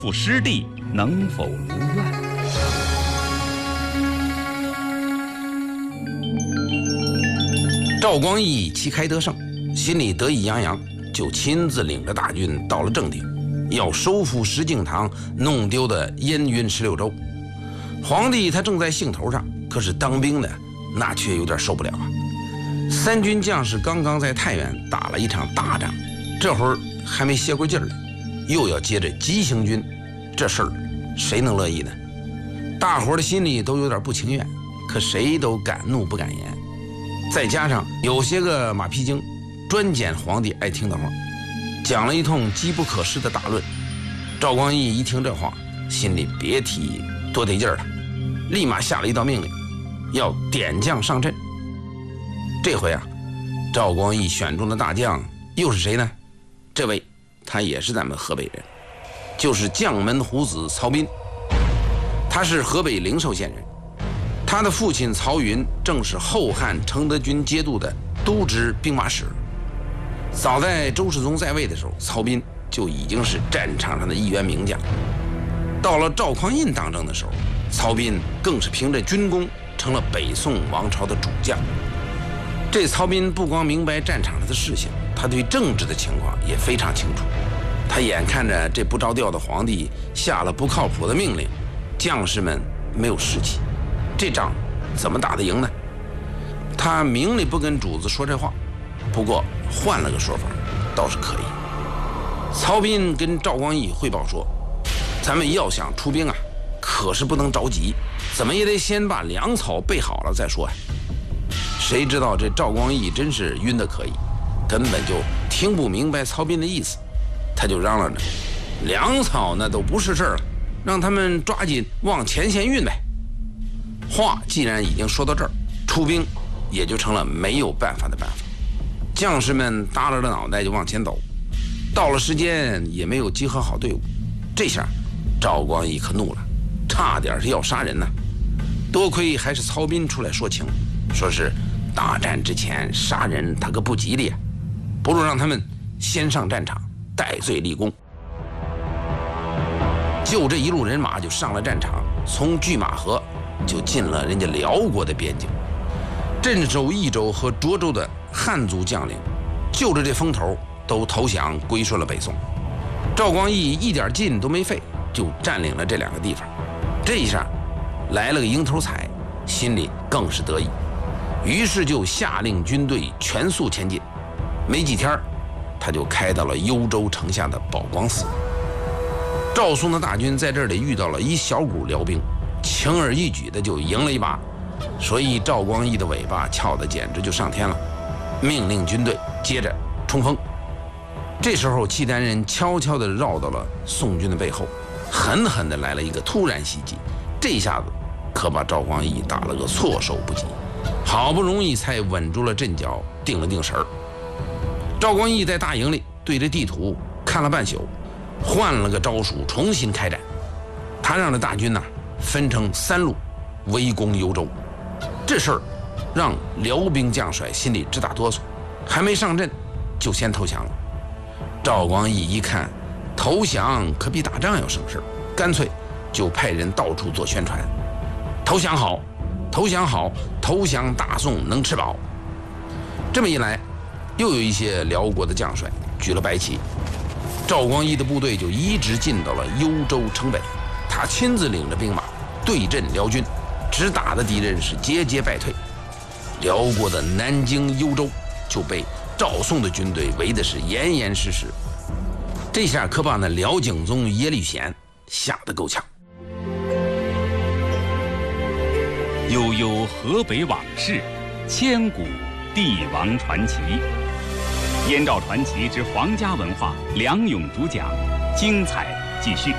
赴失地能否如愿？ 赵光义旗开得胜，心里得意洋洋，就亲自领着大军到了正定，要收复石敬瑭弄丢的燕云16州。皇帝他正在兴头上，可是当兵的那却有点受不了啊。三军将士刚刚在太原打了一场大仗，这会儿还没歇过劲儿来，又要接着急行军，这事儿谁能乐意呢？大伙儿的心里都有点不情愿，可谁都敢怒不敢言。再加上有些个马屁精专捡皇帝爱听的话，讲了一通机不可失的大论。赵光义一听这话，心里别提多得劲儿了，立马下了一道命令，要点将上阵。这回啊，赵光义选中的大将又是谁呢？这位他也是咱们河北人，就是将门虎子曹彬。他是河北灵寿县人，他的父亲曹云正是后汉承德军节度的都指兵马使。早在周世宗在位的时候，曹彬就已经是战场上的一员名将。到了赵匡胤当政的时候，曹彬更是凭着军功成了北宋王朝的主将。这曹彬不光明白战场上的事情，他对政治的情况也非常清楚。他眼看着这不着调的皇帝下了不靠谱的命令，将士们没有士气，这仗怎么打得赢呢？他明里不跟主子说这话，不过换了个说法倒是可以。曹彬跟赵光义汇报说，咱们要想出兵啊，可是不能着急，怎么也得先把粮草备好了再说呀。谁知道这赵光义真是晕得可以，根本就听不明白曹彬的意思，他就嚷嚷着，粮草那都不是事儿了，让他们抓紧往前线运呗。话既然已经说到这儿，出兵也就成了没有办法的办法。将士们耷拉着脑袋就往前走，到了时间也没有集合好队伍。这下赵光义可怒了，差点是要杀人呢。多亏还是曹彬出来说情，说是大战之前杀人他可不吉利啊，不如让他们先上战场戴罪立功。就这一路人马就上了战场，从拒马河就进了人家辽国的边境。镇守益州和涿州的汉族将领就着这风头都投降归顺了北宋。赵光义一点劲都没费，就占领了这两个地方。这一下来了个蝇头彩，心里更是得意，于是就下令军队全速前进。没几天他就开到了幽州城下的宝光寺。赵宋的大军在这里遇到了一小股辽兵，轻而易举的就赢了一把，所以赵光义的尾巴翘得简直就上天了，命令军队接着冲锋。这时候契丹人悄悄地绕到了宋军的背后，狠狠地来了一个突然袭击，这一下子可把赵光义打了个措手不及，好不容易才稳住了阵脚，定了定神儿。赵光义在大营里对着地图看了半宿，换了个招数重新开战。他让这大军分成3路围攻幽州。这事儿让辽兵将帅心里直打哆嗦，还没上阵就先投降了。赵光义一看投降可比打仗要省事，干脆就派人到处做宣传，投降好，投降好，投降大宋能吃饱。这么一来，又有一些辽国的将帅举了白旗，赵光义的部队就一直进到了幽州城北。他亲自领着兵马对阵辽军，只打的敌人是节节败退。辽国的南京、幽州就被赵宋的军队围的是严严实实。这下可把那辽景宗耶律贤吓得够呛。 悠悠河北往事，千古帝王传奇。燕赵传奇之皇家文化，梁勇主讲，精彩继续。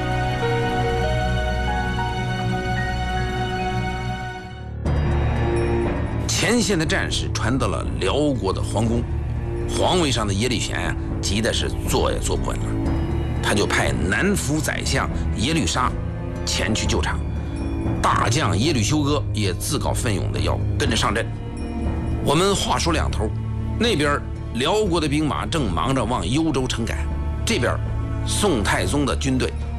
前线的战事传到了辽国的皇宫，皇位上的耶律贤急的是坐也坐不稳了，他就派南府宰相耶律沙前去救场，大将耶律休哥也自告奋勇的要跟着上阵。我们话说两头，那边辽国的兵马正忙着往幽州城赶，这边宋太宗的军队